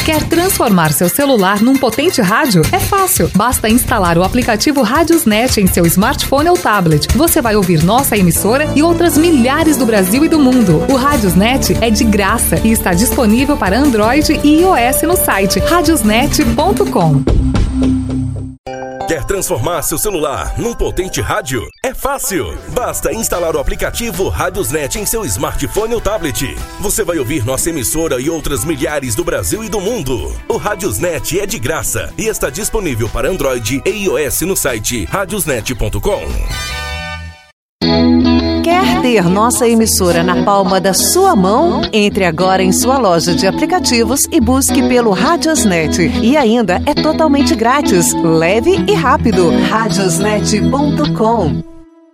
Quer transformar seu celular num potente rádio? É fácil. Basta instalar o aplicativo Radiosnet em seu smartphone ou tablet. Você vai ouvir nossa emissora e outras milhares do Brasil e do mundo. O Radiosnet é de graça e está disponível para Android e iOS no site radiosnet.com. Quer transformar seu celular num potente rádio? É fácil! Basta instalar o aplicativo Radiosnet em seu smartphone ou tablet. Você vai ouvir nossa emissora e outras milhares do Brasil e do mundo. O Radiosnet é de graça e está disponível para Android e iOS no site radiosnet.com. Quer ter nossa emissora na palma da sua mão? Entre agora em sua loja de aplicativos e busque pelo Radiosnet. E ainda é totalmente grátis, leve e rápido. Radiosnet.com.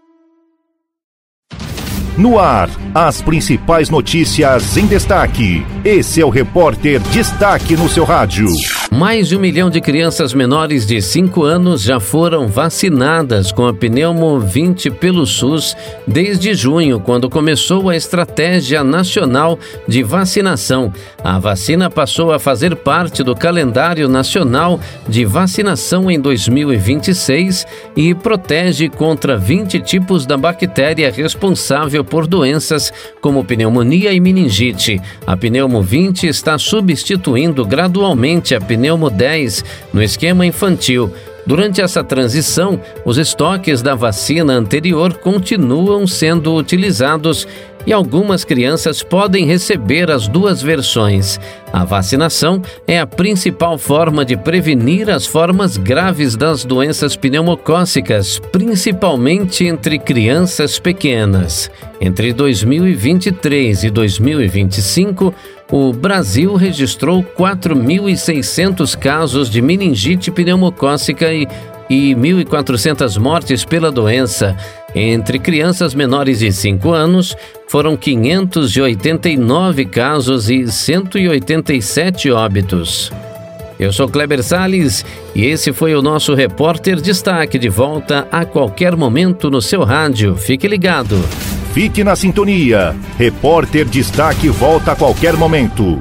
No ar, as principais notícias em destaque. Esse é o Repórter Destaque no seu rádio. Mais de 1 milhão de crianças menores de 5 anos já foram vacinadas com a pneumo 20 pelo SUS desde junho, quando começou a Estratégia Nacional de Vacinação. A vacina passou a fazer parte do calendário nacional de vacinação em 2026 e protege contra 20 tipos da bactéria responsável por doenças como pneumonia e meningite. A pneumo 20 está substituindo gradualmente a pneumo 10 no esquema infantil. Durante essa transição, os estoques da vacina anterior continuam sendo utilizados e algumas crianças podem receber as duas versões. A vacinação é a principal forma de prevenir as formas graves das doenças pneumocócicas, principalmente entre crianças pequenas. Entre 2023 e 2025, o Brasil registrou 4.600 casos de meningite pneumocócica e 1.400 mortes pela doença. Entre crianças menores de 5 anos, foram 589 casos e 187 óbitos. Eu sou Kleber Salles e esse foi o nosso Repórter Destaque, de volta a qualquer momento no seu rádio. Fique ligado. Fique na sintonia. Repórter Destaque volta a qualquer momento.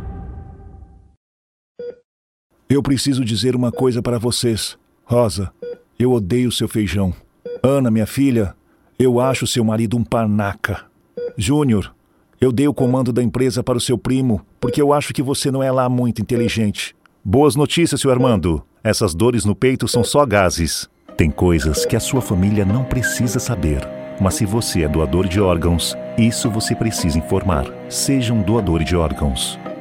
Eu preciso dizer uma coisa para vocês. Rosa, eu odeio seu feijão. Ana, minha filha, eu acho seu marido um panaca. Júnior, eu dei o comando da empresa para o seu primo, porque eu acho que você não é lá muito inteligente. Boas notícias, seu Armando. Essas dores no peito são só gases. Tem coisas que a sua família não precisa saber. Mas se você é doador de órgãos, isso você precisa informar. Seja um doador de órgãos.